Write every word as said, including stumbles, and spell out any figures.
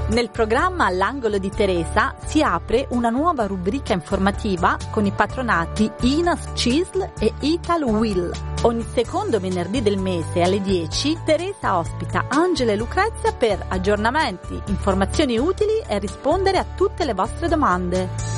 Nel programma L'angolo di Teresa si apre una nuova rubrica informativa con i patronati I N A S C I S L e Ital Will. Ogni secondo venerdì del mese alle dieci Teresa ospita Angela e Lucrezia per aggiornamenti, informazioni utili e rispondere a tutte le vostre domande.